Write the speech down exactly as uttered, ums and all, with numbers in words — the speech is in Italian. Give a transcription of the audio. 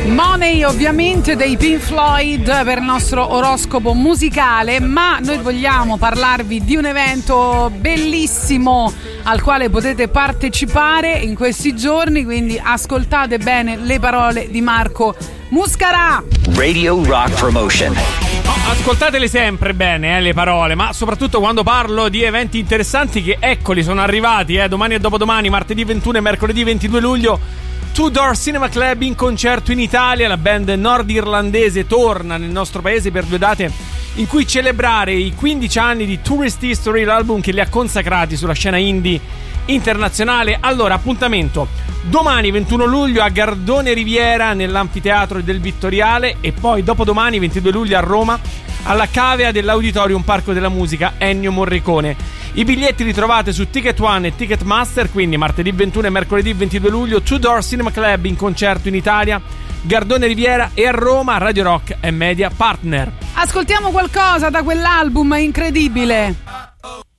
Money ovviamente dei Pink Floyd per il nostro oroscopo musicale, ma noi vogliamo parlarvi di un evento bellissimo al quale potete partecipare in questi giorni, quindi ascoltate bene le parole di Marco Muscarà. Radio Rock Promotion. No, ascoltatele sempre bene eh, le parole, ma soprattutto quando parlo di eventi interessanti che eccoli sono arrivati eh, domani e dopodomani, martedì ventuno e mercoledì ventidue luglio. Two Door Cinema Club in concerto in Italia. La band nordirlandese torna nel nostro paese per due date in cui celebrare i quindici anni di Tourist History, l'album che li ha consacrati sulla scena indie internazionale. Allora, appuntamento domani ventuno luglio a Gardone Riviera nell'anfiteatro del Vittoriale, e poi dopodomani ventidue luglio a Roma alla cavea dell'Auditorium Parco della Musica Ennio Morricone. I biglietti li trovate su Ticket One e Ticketmaster, quindi martedì ventuno e mercoledì ventidue luglio Two Door Cinema Club in concerto in Italia, Gardone Riviera e a Roma. Radio Rock è media partner. Ascoltiamo qualcosa da quell'album incredibile.